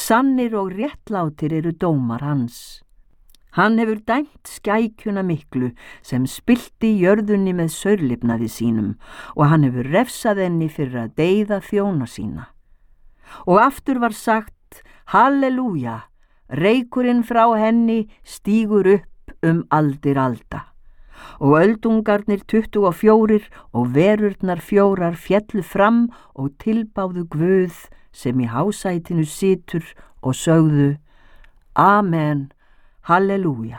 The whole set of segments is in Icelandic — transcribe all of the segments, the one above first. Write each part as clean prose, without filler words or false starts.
Sannir og réttlátir eru dómar hans. Hann hefur dæmt skækjuna miklu sem spillti jörðunni með saurlifnaði sínum og hann hefur refsað henni fyrir að deyða þjóna sína. Og aftur var sagt, Halleluja, reykurinn frá henni stígur upp aldir alda. Og öldungarnir 24 og verurnar 4 féllu fram og tilbáðu Guð sem í hásætinu situr og sögðu, Amen, Halleluja.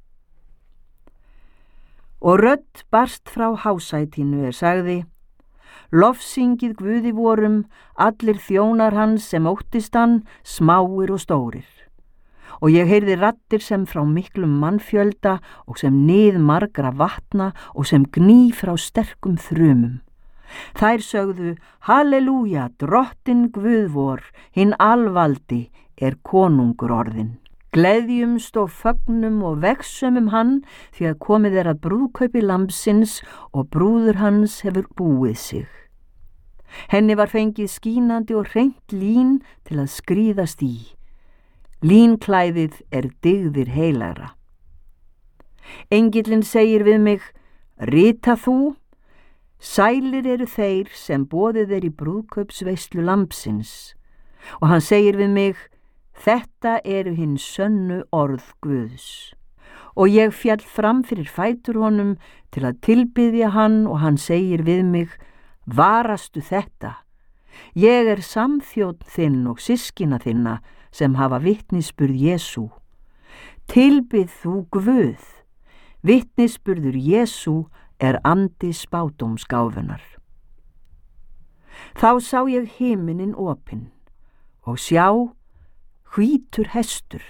Og rödd barst frá hásætinu sagði, lofsyngið Guði vorum, allir þjónar hans sem óttist hann, smáir og stórir. Og ég heyrði raddir sem frá miklum mannfjölda og sem nið margra vatna og sem gný frá sterkum þrumum. Þær sögðu, Halleluja, drottin Guð vor, hinn alvaldi konungur orðinn. Gleðjumst og fögnum og vegsumum hann því að komið að brúðkaupi lambsins og brúður hans hefur búið sig. Henni var fengið skínandi og hreint lín til að skríðast í. Línklæðið dygðir heilagra. Engillinn segir við mig, rita þú, sælir eru þeir sem boðið í brúðkaupsveislu lambsins. Og hann segir við mig, þetta eru hinn sönnu orð Guðs. Og ég fjall fram fyrir fætur honum til að tilbiðja hann og hann segir við mig, varastu þetta. Ég samþjónn þinn og systkina þinna sem hafa vitnisburð Jesú. Tilbið þú Guð. Vitnisburður Jesú andi spádómsgáfunar. Þá sá ég himinin opinn og sjá, hvítur hestur.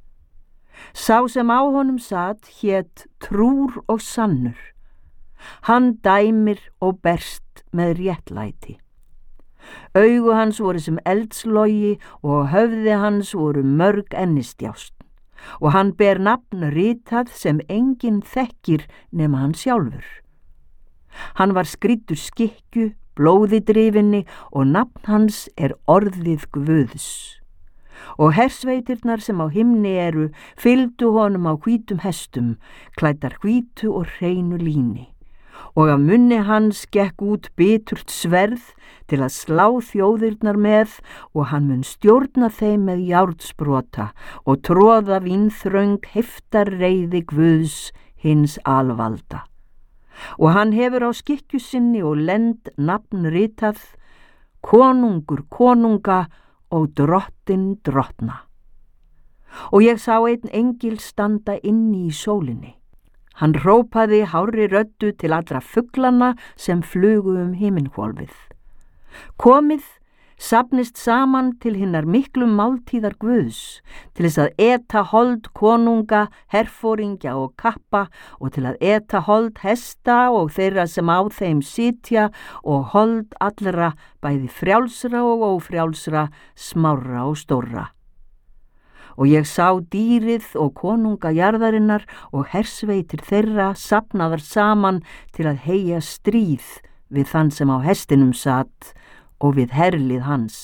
Sá sem á honum sat hét trúr og sannur. Hann dæmir og berst með réttlæti. Augu hans voru sem eldslogi og höfði hans voru mörg ennistjást. Og hann ber nafn ritað sem enginn þekkir nema hann sjálfur. Hann var skrýddur skikkju, blóði drifinni og nafn hans orðið Guðs. Og hersveitirnar sem á himni fylgdu honum á hvítum hestum, klæddar hvítu og hreinu líni. Og af munni hans gekk út biturt sverð til að slá þjóðirnar með og hann mun stjórna þeim með járnsprota og troða vínþröng heftarreiði Guðs hins alvalda. Og hann hefur á skikkju sinni og lend nafn ritað, konungur konunga og drottin drottna. Og ég sá einn engil standa inni í sólinni. Hann hrópaði hárri röddu til allra fuglana sem flugu himinhvolfið. Komið, safnist saman til hinnar miklu máltíðar Guðs, til þess að eta hold konunga, herforingja og kappa og til að eta hold hesta og þeirra sem á þeim sitja og hold allra bæði frjálsra og ófrjálsra, smárra og stórra. Og ég sá dýrið og konunga jarðarinnar og hersveitir þeirra safnaðar saman til að heyja stríð við þann sem á hestinum sat og við herlið hans.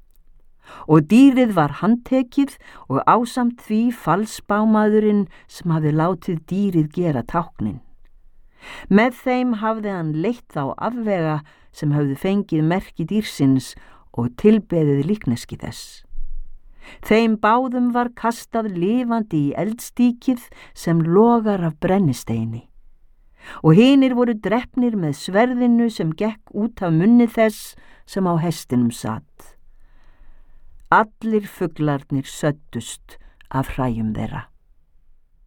Og dýrið var handtekið og ásamt því falsbámaðurinn sem hafði látið dýrið gera táknin. Með þeim hafði hann leitt þá afvega sem hafði fengið merki dýrsins og tilbeðið líkneski þess. Þeim báðum var kastað lifandi í eldstíkið sem logar af brennisteini. Og hinir voru drepnir með sverðinu sem gekk út af munni þess sem á hestinum sat. Allir fuglarnir söddust af hræjum þeirra.